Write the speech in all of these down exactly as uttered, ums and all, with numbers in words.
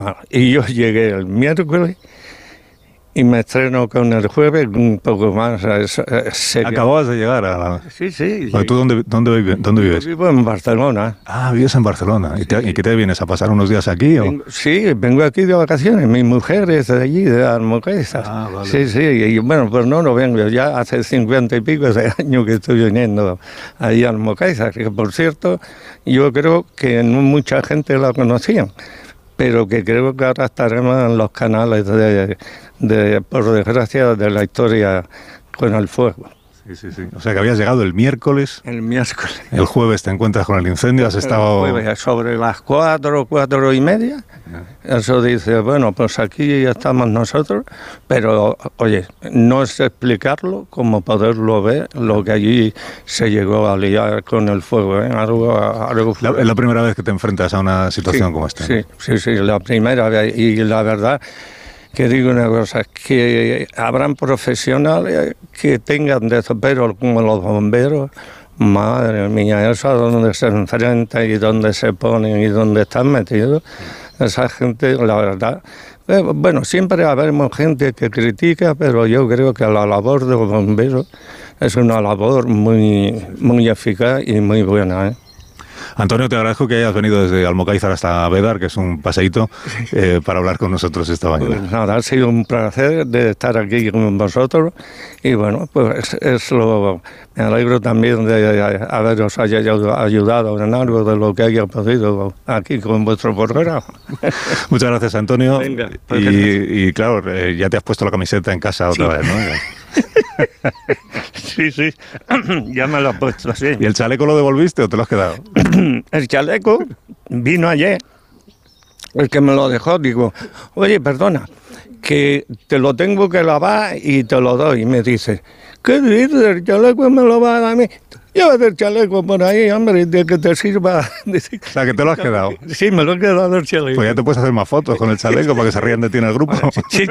Y yo llegué el miércoles y me estreno con el jueves un poco más. Serio. Acababas de llegar a la... Sí, sí. Bueno, ¿tú dónde, dónde, vives, dónde vives? Yo vivo en Barcelona. Ah, vives en Barcelona. ¿Y, te, ¿Y qué te vienes a pasar unos días aquí? ¿O? Vengo, sí, vengo aquí de vacaciones. Mi mujer es de allí, de Almocáizar. Ah, vale. Sí, sí. Y bueno, pues no, no vengo. Ya hace cincuenta y pico de años que estoy viniendo ahí a Almocáizar. Que por cierto, yo creo que no mucha gente la conocía, pero que creo que ahora estaremos en los canales de, de, por desgracia, de la historia con el fuego. Sí, sí, sí. O sea, que habías llegado el miércoles. El miércoles. El jueves te encuentras con el incendio, has estado... El jueves, sobre las cuatro, cuatro y media. Eso dice, bueno, pues aquí estamos nosotros, pero, oye, no es explicarlo como poderlo ver, lo que allí se llegó a liar con el fuego, ¿eh? Algo, algo la, es la primera vez que te enfrentas a una situación sí, como esta. Sí, ¿no? sí, sí, la primera vez. Y la verdad... que digo una cosa, que habrán profesionales que tengan de eso, pero como los bomberos, madre mía, eso es donde se enfrentan y donde se ponen y donde están metidos, esa gente, la verdad, eh, bueno, siempre habremos gente que critica, pero yo creo que la labor de los bomberos es una labor muy, muy eficaz y muy buena, ¿eh? Antonio, te agradezco que hayas venido desde Almocáizar hasta Bédar, que es un paseíto, eh, para hablar con nosotros esta mañana. Pues nada, ha sido un placer de estar aquí con vosotros y bueno, pues es lo, me alegro también de haberos ayudado en algo de lo que haya podido aquí con vuestro programa. Muchas gracias, Antonio. Venga, pues y, y claro, eh, ya te has puesto la camiseta en casa otra sí. vez, ¿no? Sí, sí, ya me lo he puesto, sí. ¿Y el chaleco lo devolviste o te lo has quedado? El chaleco vino ayer, el que me lo dejó, digo, oye, perdona, que te lo tengo que lavar y te lo doy. Y me dice, ¿qué dices? El chaleco me lo va a dar a mí. Llévate el chaleco por ahí, hombre, de que te sirva. O sea, que te lo has quedado. Sí, me lo he quedado el chaleco. Pues ya te puedes hacer más fotos con el chaleco para que se rían de ti en el grupo. Sí,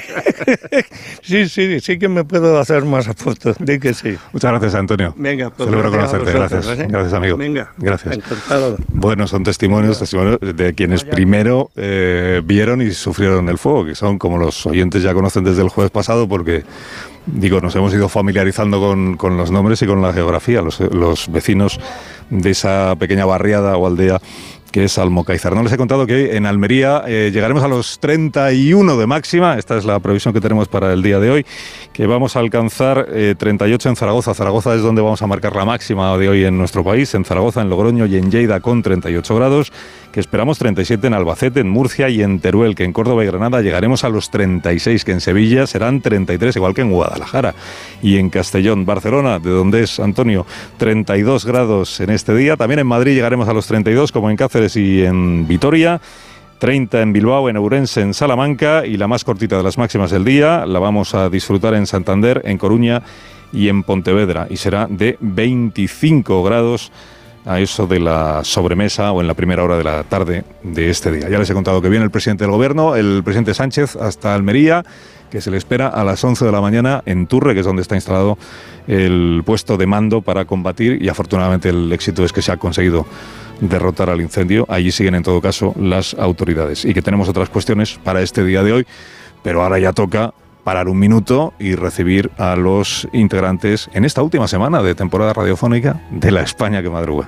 sí, sí, sí que me puedo hacer más fotos, di que sí. Muchas gracias, Antonio. Venga, pues celebro conocerte, vosotros, gracias. ¿eh? Gracias, amigo. Venga, gracias. Encantado. Bueno, son testimonios, testimonios de quienes primero eh, vieron y sufrieron el fuego, que son como los oyentes ya conocen desde el jueves pasado, porque... Digo, nos hemos ido familiarizando con, con los nombres y con la geografía, los, los vecinos de esa pequeña barriada o aldea que es Almocáizar. No les he contado que en Almería eh, llegaremos a los treinta y uno de máxima, esta es la previsión que tenemos para el día de hoy, que vamos a alcanzar eh, treinta y ocho en Zaragoza. Zaragoza es donde vamos a marcar la máxima de hoy en nuestro país, en Zaragoza, en Logroño y en Lleida con treinta y ocho grados, que esperamos treinta y siete en Albacete, en Murcia y en Teruel, que en Córdoba y Granada llegaremos a los treinta y seis, que en Sevilla serán treinta y tres, igual que en Guadalajara, y en Castellón, Barcelona, de donde es Antonio, treinta y dos grados en este día. También en Madrid llegaremos a los treinta y dos, como en Cáceres y en Vitoria, treinta en Bilbao, en Ourense, en Salamanca, y la más cortita de las máximas del día la vamos a disfrutar en Santander, en Coruña y en Pontevedra, y será de veinticinco grados a eso de la sobremesa o en la primera hora de la tarde de este día. Ya les he contado que viene el presidente del gobierno, el presidente Sánchez, hasta Almería, que se le espera a las once de la mañana en Turre, que es donde está instalado el puesto de mando para combatir, y afortunadamente el éxito es que se ha conseguido derrotar al incendio. Allí siguen en todo caso las autoridades, y que tenemos otras cuestiones para este día de hoy, pero ahora ya toca parar un minuto y recibir a los integrantes en esta última semana de temporada radiofónica de La España que madruga.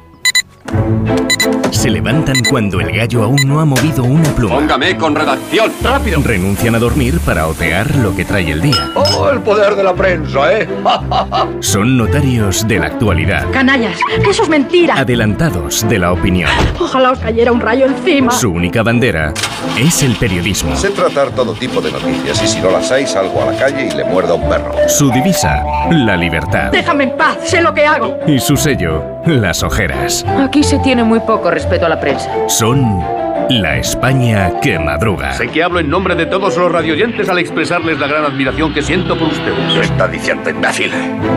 Se levantan cuando el gallo aún no ha movido una pluma. Póngame con redacción, rápido. Renuncian a dormir para otear lo que trae el día. ¡Oh, el poder de la prensa, eh! Son notarios de la actualidad. Canallas, que eso es mentira. Adelantados de la opinión. Ojalá os cayera un rayo encima. Su única bandera es el periodismo. Sé tratar todo tipo de noticias y si no las hay salgo a la calle y le muerdo a un perro. Su divisa, la libertad. Déjame en paz, sé lo que hago. Y su sello, las ojeras. Aquí se tiene muy poco respeto a la prensa. Son La España que madruga. Sé que hablo en nombre de todos los radioyentes al expresarles la gran admiración que siento por ustedes. ¿Qué está diciendo, imbécil?